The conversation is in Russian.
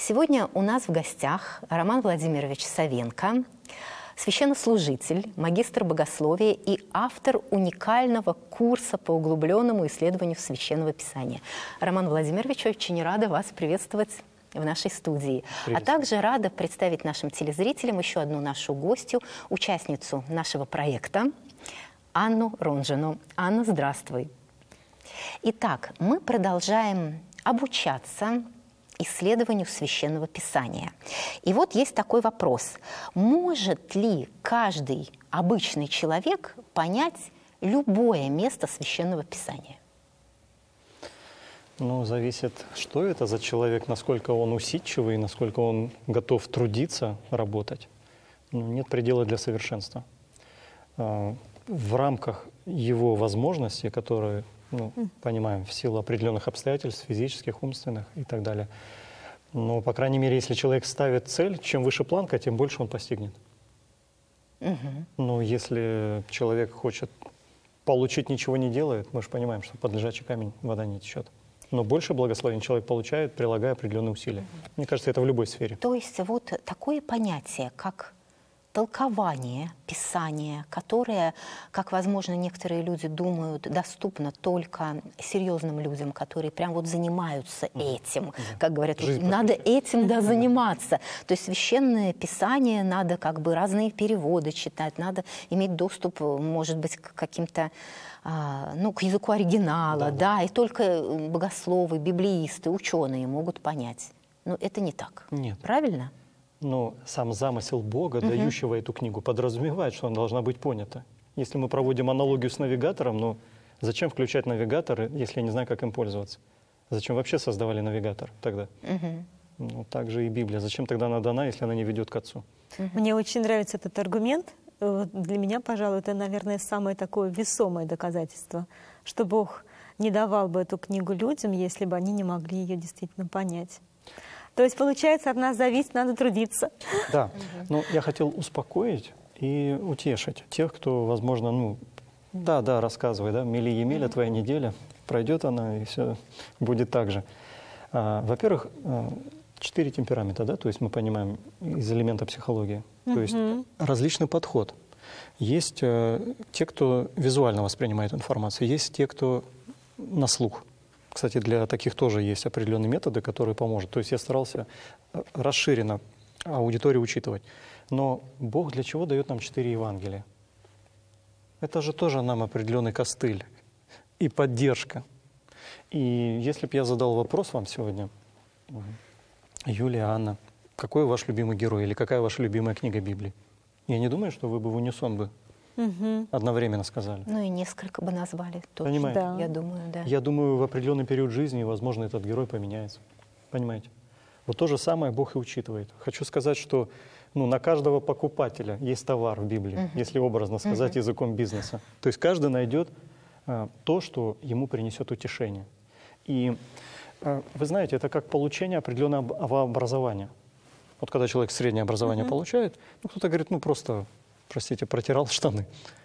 Сегодня у нас в гостях Роман Владимирович Савенко, священнослужитель, магистр богословия и автор уникального курса по углубленному исследованию Священного Писания. Роман Владимирович, очень рада вас приветствовать в нашей студии. А также рада представить нашим телезрителям еще одну нашу гостью, участницу нашего проекта, Анну Ронжину. Анна, здравствуй. Итак, мы продолжаем обучаться исследованию Священного Писания. И вот есть такой вопрос. Может ли каждый обычный человек понять любое место Священного Писания? Ну, зависит, что это за человек, насколько он усидчивый, насколько он готов трудиться, работать. Нет предела для совершенства. В рамках его возможностей, которые, понимаем, в силу определенных обстоятельств, физических, умственных и так далее. Но, по крайней мере, если человек ставит цель, чем выше планка, тем больше он постигнет. Но если человек хочет получить, ничего не делает, мы же понимаем, что под лежачий камень вода не течет. Но больше благословения человек получает, прилагая определенные усилия. Мне кажется, это в любой сфере. То есть вот такое понятие, как толкование Писания, которое, как, возможно, некоторые люди думают, доступно только серьезным людям, которые прям вот занимаются этим. Как говорят, надо этим заниматься. То есть Священное Писание, надо как бы разные переводы читать, надо иметь доступ, может быть, к каким-то к языку оригинала, и только богословы, библеисты, ученые могут понять. Но это не так. Нет. Правильно? Но сам замысел Бога, дающего эту книгу, подразумевает, что она должна быть понята. Если мы проводим аналогию с навигатором, зачем включать навигатор, если я не знаю, как им пользоваться? Зачем вообще создавали навигатор тогда? Так же и Библия. Зачем тогда она дана, если она не ведет к Отцу? Мне очень нравится этот аргумент. Для меня, пожалуй, это, наверное, самое такое весомое доказательство, что Бог не давал бы эту книгу людям, если бы они не могли ее действительно понять. То есть, получается, от нас зависит, надо трудиться. Да, но я хотел успокоить и утешить тех, кто, возможно, рассказывай, мили-емеля, твоя неделя, пройдет она, и все будет так же. Во-первых, 4 темперамента, то есть мы понимаем из элемента психологии. То есть различный подход. Есть те, кто визуально воспринимает информацию, есть те, кто на слух. Кстати, для таких тоже есть определенные методы, которые помогут. То есть я старался расширенно аудиторию учитывать. Но Бог для чего дает нам 4 Евангелия? Это же тоже нам определенный костыль и поддержка. И если бы я задал вопрос вам сегодня, Юлия, Анна, какой ваш любимый герой или какая ваша любимая книга Библии? Я не думаю, что вы бы в унисон одновременно сказали. И несколько бы назвали. Точно. Понимаете? Да. Я думаю, да. Я думаю, в определенный период жизни, возможно, этот герой поменяется. Понимаете? Вот то же самое Бог и учитывает. Хочу сказать, что на каждого покупателя есть товар в Библии, если образно сказать языком бизнеса. То есть каждый найдет то, что ему принесет утешение. И вы знаете, это как получение определенного образования. Вот когда человек среднее образование получает, кто-то говорит, просто, простите, протирал штаны.